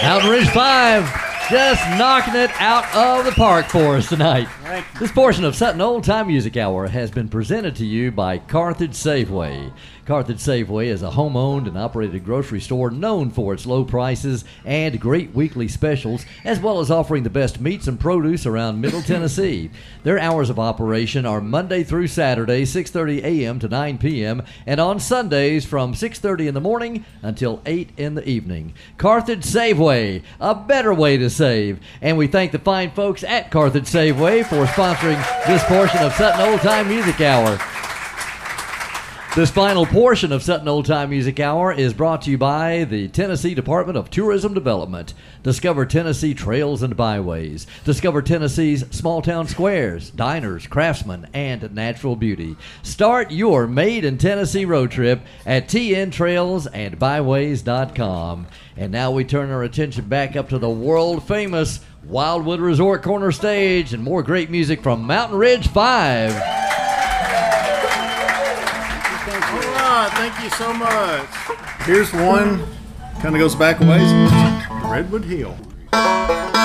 Mountain Ridge 5 just knocking it out of the park for us tonight. This portion of Sutton Old Time Music Hour has been presented to you by Carthage Safeway. Carthage Safeway is a home-owned and operated grocery store known for its low prices and great weekly specials, as well as offering the best meats and produce around Middle Tennessee. Their hours of operation are Monday through Saturday, 6:30 a.m. to 9 p.m., and on Sundays from 6:30 in the morning until 8 in the evening. Carthage Safeway, a better way to save. And we thank the fine folks at Carthage Safeway for sponsoring this portion of Sutton Old Time Music Hour. This final portion of Sutton Old Time Music Hour is brought to you by the Tennessee Department of Tourism Development. Discover Tennessee trails and byways. Discover Tennessee's small town squares, diners, craftsmen, and natural beauty. Start your Made in Tennessee road trip at tntrailsandbyways.com. And now we turn our attention back up to the world-famous Wildwood Resort Corner Stage and more great music from Mountain Ridge 5. Thank you so much. Here's one, kind of goes back a ways. Redwood Hill.